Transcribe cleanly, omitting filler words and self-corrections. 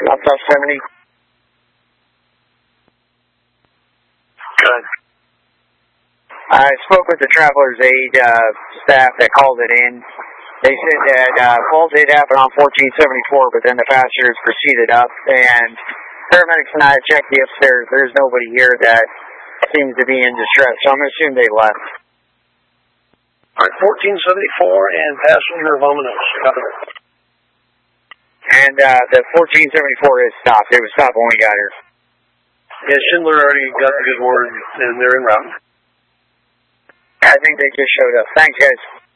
South 70. Good. I spoke with the traveler's aid staff that called it in. They said that fault did happen on 1474, but then the passengers proceeded up, and paramedics and I checked the upstairs. There's nobody here that seems to be in distress, so I'm going to assume they left. All right, 1474 and passenger Vominos. And the 1474 is stopped. It was stopped when we got here. Yeah, Schindler already got a good word, and they're en route. I think they just showed up. Thanks, guys.